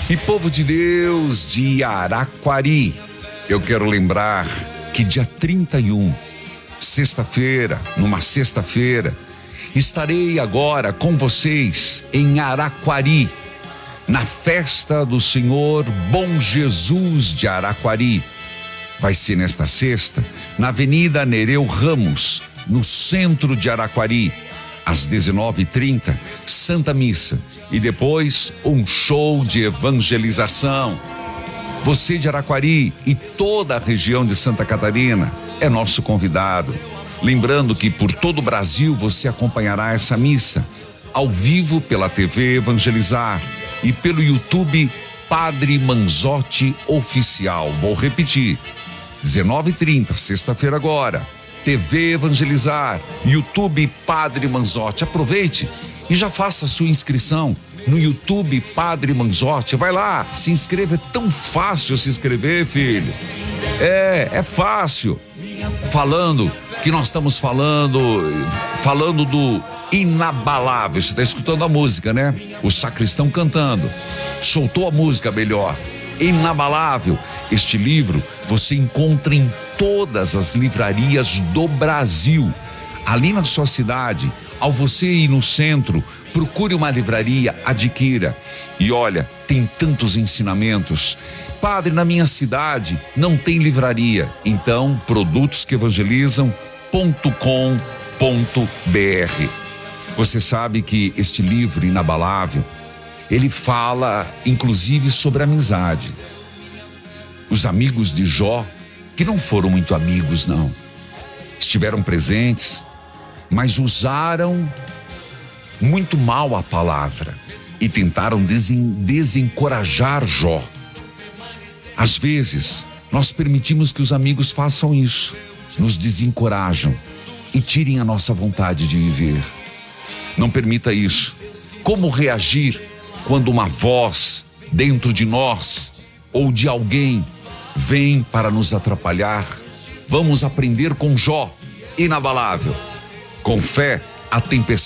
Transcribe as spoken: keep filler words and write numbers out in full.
E povo de Deus de Araquari, eu quero lembrar que dia trinta e um, sexta-feira, numa sexta-feira, estarei agora com vocês em Araquari, na festa do Senhor Bom Jesus de Araquari. Vai ser nesta sexta, na Avenida Nereu Ramos, no centro de Araquari. Às dezenove e trinta, Santa Missa e depois um show de evangelização. Você de Araquari e toda a região de Santa Catarina é nosso convidado. Lembrando que por todo o Brasil você acompanhará essa missa ao vivo pela T V Evangelizar e pelo YouTube Padre Manzotti Oficial. Vou repetir, dezenove e trinta, sexta-feira agora. T V Evangelizar, YouTube Padre Manzotti. Aproveite e já faça a sua inscrição no YouTube Padre Manzotti. Vai lá, se inscreva. É tão fácil se inscrever, filho. É, é fácil. Falando que nós estamos falando, falando do Inabalável. Você está escutando a música, né? O sacristão cantando. Soltou a música melhor. Inabalável. Este livro você encontra em todas as livrarias do Brasil. Ali na sua cidade, ao você ir no centro, procure uma livraria, adquira. E olha, tem tantos ensinamentos. Padre, na minha cidade não tem livraria. Então, produtos que evangelizam ponto com ponto br. Você sabe que este livro Inabalável, ele fala inclusive sobre amizade. Os amigos de Jó, que não foram muito amigos não, estiveram presentes, mas usaram muito mal a palavra e tentaram desen, desencorajar Jó. Às vezes, nós permitimos que os amigos façam isso, nos desencorajam e tirem a nossa vontade de viver. Não permita isso. Como reagir quando uma voz dentro de nós ou de alguém vem para nos atrapalhar? Vamos aprender com Jó, inabalável. Com fé, a tempestade